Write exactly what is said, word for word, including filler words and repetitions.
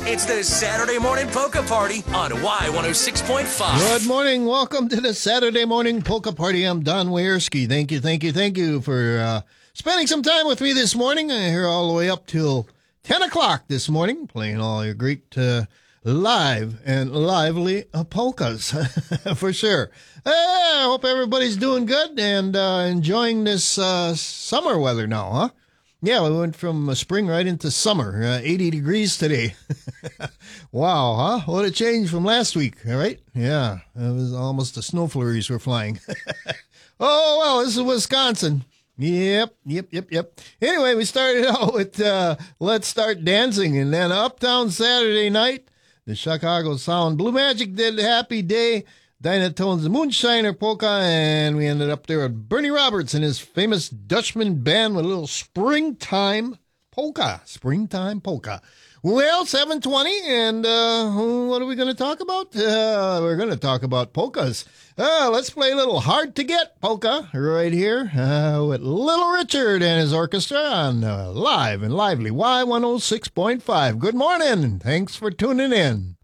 It's the Saturday Morning Polka Party on Y one oh six point five. Good morning. Welcome to the Saturday Morning Polka Party. I'm Don Wierski. Thank you, thank you, thank you for uh, spending some time with me this morning. I'm here all the way up till ten o'clock this morning, playing all your great uh, live and lively uh, polkas, for sure. Uh, I hope everybody's doing good and uh, enjoying this uh, summer weather now, huh? Yeah, we went from uh, spring right into summer, uh, eighty degrees today. Wow, huh? What a change from last week, all right? Yeah, it was almost the snow flurries were flying. Oh, well, this is Wisconsin. Yep, yep, yep, yep. Anyway, we started out with uh, Let's Start Dancing, and then Uptown Saturday Night, the Chicago Sound Blue Magic did Happy Day, Dynatone's Moonshiner Polka, and we ended up there with Bernie Roberts and his famous Dutchman band with a little Springtime Polka. Springtime Polka. Well, seven twenty, and uh, what are we going to talk about? Uh, we're going to talk about polkas. Uh, let's play a little Hard to Get polka right here uh, with Little Richard and his orchestra on uh, Live and Lively Y one oh six point five. Good morning. Thanks for tuning in.